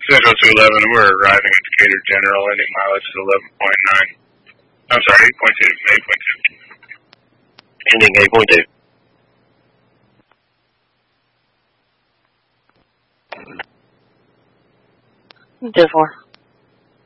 Central 211, we're arriving at Decatur General, ending mileage is 11.9. I'm sorry, 8.2, 8.2. Ending 8.2. 2-4.